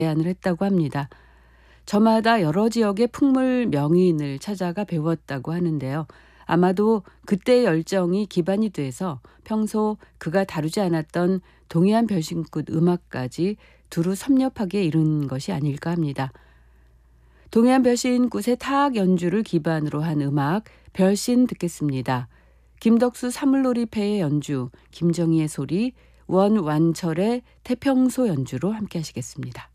제안을 했다고 합니다. 저마다 여러 지역의 풍물 명인을 찾아가 배웠다고 하는데요. 아마도 그때의 열정이 기반이 돼서 평소 그가 다루지 않았던 동해안 별신굿 음악까지 두루 섭렵하게 이룬 것이 아닐까 합니다. 동해안 별신굿의 타악 연주를 기반으로 한 음악 별신 듣겠습니다. 김덕수 사물놀이패의 연주, 김정희의 소리, 원완철의 태평소 연주로 함께 하시겠습니다.